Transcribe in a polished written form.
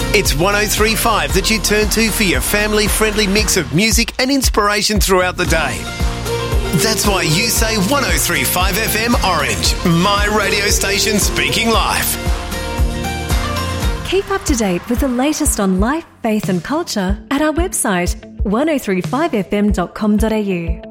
It's 103.5 that you turn to for your family-friendly mix of music and inspiration throughout the day. That's why you say 103.5 FM Orange, my radio station speaking life. Keep up to date with the latest on life, faith and culture at our website 1035fm.com.au.